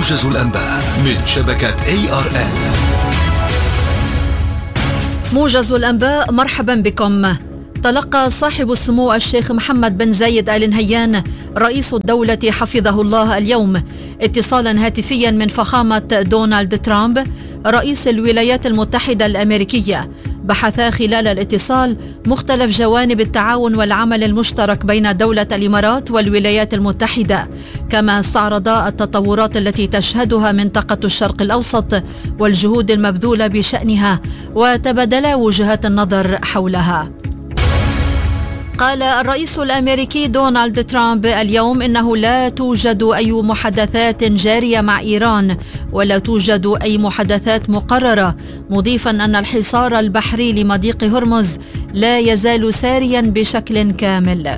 موجز الأنباء من شبكة ARN. موجز الأنباء، مرحبا بكم. تلقى صاحب السمو الشيخ محمد بن زايد آل نهيان رئيس الدولة حفظه الله اليوم اتصالا هاتفيا من فخامة دونالد ترامب رئيس الولايات المتحدة الأمريكية. بحثا خلال الاتصال مختلف جوانب التعاون والعمل المشترك بين دولة الإمارات والولايات المتحدة، كما استعرضا التطورات التي تشهدها منطقة الشرق الأوسط والجهود المبذولة بشأنها، وتبادلا وجهات النظر حولها. قال الرئيس الأمريكي دونالد ترامب اليوم إنه لا توجد أي محادثات جارية مع إيران ولا توجد أي محادثات مقررة، مضيفا أن الحصار البحري لمضيق هرمز لا يزال ساريا بشكل كامل.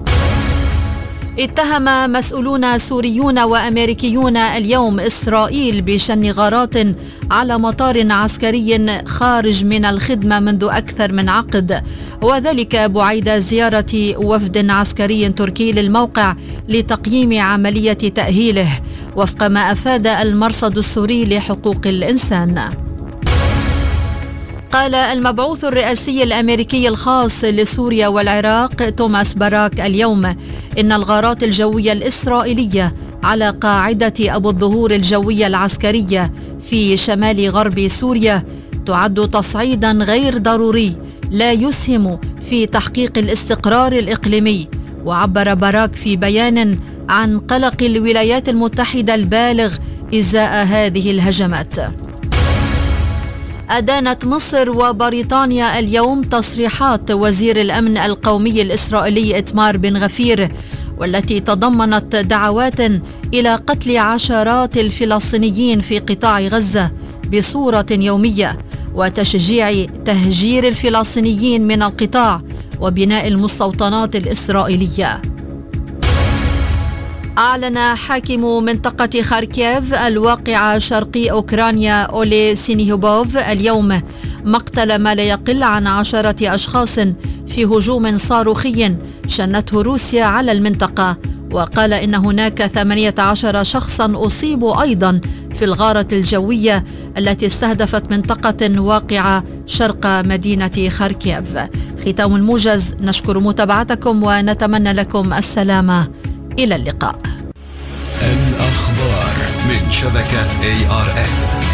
اتهم مسؤولون سوريون وأمريكيون اليوم إسرائيل بشن غارات على مطار عسكري خارج من الخدمة منذ أكثر من عقد، وذلك بعيد زيارة وفد عسكري تركي للموقع لتقييم عملية تأهيله، وفق ما أفاد المرصد السوري لحقوق الإنسان. قال المبعوث الرئاسي الأمريكي الخاص لسوريا والعراق توماس باراك اليوم إن الغارات الجوية الإسرائيلية على قاعدة أبو الظهور الجوية العسكرية في شمال غرب سوريا تعد تصعيدا غير ضروري لا يسهم في تحقيق الاستقرار الإقليمي. وعبر باراك في بيان عن قلق الولايات المتحدة البالغ إزاء هذه الهجمات. أدانت مصر وبريطانيا اليوم تصريحات وزير الأمن القومي الإسرائيلي إتمار بن غفير، والتي تضمنت دعوات إلى قتل عشرات الفلسطينيين في قطاع غزة بصورة يومية، وتشجيع تهجير الفلسطينيين من القطاع وبناء المستوطنات الإسرائيلية. أعلن حاكم منطقة خاركيف الواقعة شرقي أوكرانيا أولي سينيهوبوف اليوم مقتل ما لا يقل عن 10 أشخاص في هجوم صاروخي شنته روسيا على المنطقة، وقال إن هناك 18 شخصا أصيبوا أيضا في الغارة الجوية التي استهدفت منطقة واقعة شرق مدينة خاركيف. ختام الموجز، نشكر متابعتكم ونتمنى لكم السلامة. إلى اللقاء. الأخبار من شبكة ARN.